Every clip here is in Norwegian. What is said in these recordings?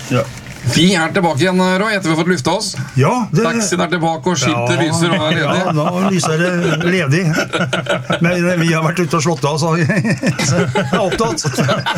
Ja. Vi tilbake igjen, Roy, etter vi har fått lufta oss. Ja, Taxien tilbake, og skiltet lyser og ledig. Ja, nå lyser det ledig. Men vi har vært ute og slått av, så vi er opptatt.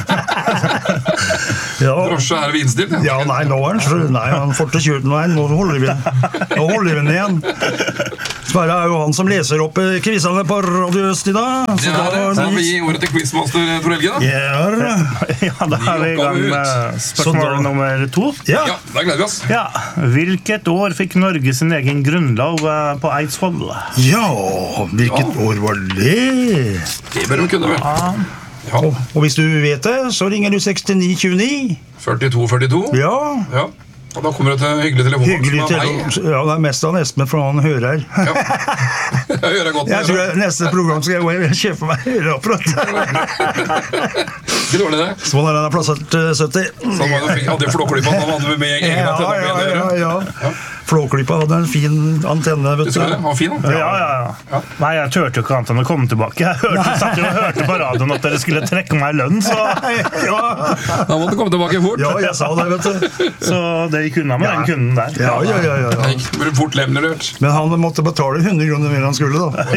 Ja. Drosje ved innstilt. Ja, nei, han får til kjørt veien. Nå holder vi den igjen. Sverre jo han som leser opp quizene på Radio Øst i dag. Så da vi gi ordet til quizmaster Tor Helge, da. Ja, da vi i gang med spørsmål nummer 2. Ja, da gleder vi oss. Ja, hvilket år fikk Norge sin egen grunnlov på Eidsvoll? Ja, hvilket år var det? Det bør de kunne vel. Ja. Og hvis du vet det, så ringer du 6929. 4242. Ja. Og da kommer det til hyggelig telefon. Ja, det mest av Espen, for han hører. Ja. Jeg hører godt. Jeg tror neste program skal jeg kjøpe meg høreapparat. Ikke dårlig det. Sånn den plassert 70. Sånn hadde jo Flåklypa, da hadde vi med egen antenne. Ja. Flåklypa hadde en fin antenne, vet du. Du skal det? Han var fin, da? Ja. Nei, jeg tørte jo ikke annet enn å komme tilbake. Jeg hørte på radioen at dere skulle trekke meg lønn, så... Da måtte du komme tilbake fort. Ja, jeg sa det, vet du. Så det gikk unna med den kunden der. Ja. Det ble fort lemnerørt. Men han måtte betale 100 kroner mer enn han skulle, da.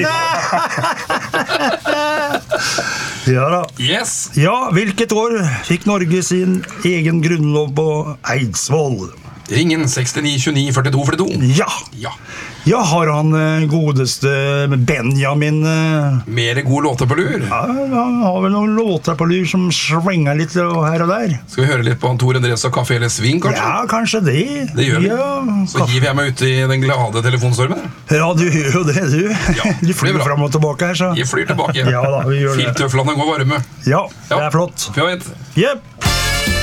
Ja da. Yes. Ja, hvilket år fikk Norge sin egen grunnlov på Eidsvoll? Ringen 69294242. Ja, har han godeste Benjamin Mere god låter på lur? Ja, han har vel noen låter på lur som svinger litt her og der. Skal vi høre litt på Tor Andres og Café eller Sving, kanskje? Ja, kanskje det. Det gjør vi. Så hiver jeg meg ut i den glade telefonstormen. Ja, du gjør jo det, du. Du flyr frem og tilbake her, så. Jeg flyr tilbake. Ja da, vi gjør det. Filtøflene går varme. Ja, det er flott. Fint. Jepp.